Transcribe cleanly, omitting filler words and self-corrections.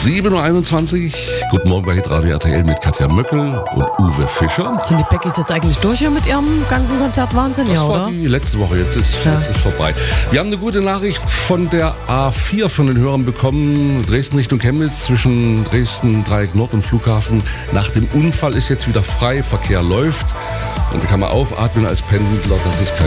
7.21 Uhr. Guten Morgen bei Hitradio RTL mit Katja Möckel und Uwe Fischer. Sind die Beckys jetzt eigentlich durch hier mit ihrem ganzen Konzertwahnsinn? Das ja, war oder? die letzte Woche, jetzt ist vorbei. Wir haben eine gute Nachricht von der A4 von den Hörern bekommen. Dresden Richtung Chemnitz, zwischen Dresden, Dreieck Nord und Flughafen. Nach dem Unfall ist jetzt wieder frei, Verkehr läuft. Und da kann man aufatmen als Pendler, das ist kein